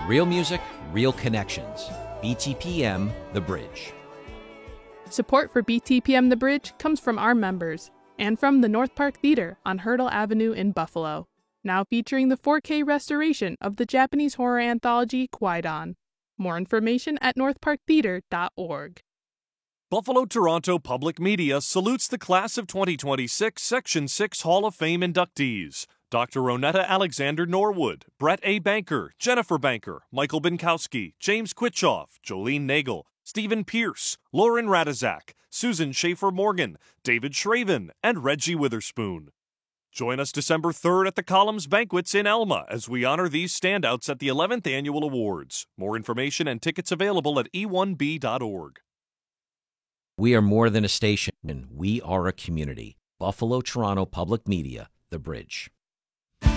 Real music, real connections. BTPM The Bridge. Support for BTPM The Bridge comes from our members and from the North Park Theater on Hurdle Avenue in Buffalo, now featuring the 4K restoration of the Japanese horror anthology Kwaidan. More information at northparktheater.org. Buffalo-Toronto Public Media salutes the class of 2026 Section 6 Hall of Fame inductees. Dr. Ronetta Alexander Norwood, Brett A. Banker, Jennifer Banker, Michael Binkowski, James Quitchoff, Jolene Nagel, Stephen Pierce, Lauren Radizak, Susan Schaefer-Morgan, David Shraven, and Reggie Witherspoon. Join us December 3rd at the Columns Banquets in Elma as we honor these standouts at the 11th Annual Awards. More information and tickets available at e1b.org. We are more than a station. We are a community. Buffalo-Toronto Public Media, The Bridge.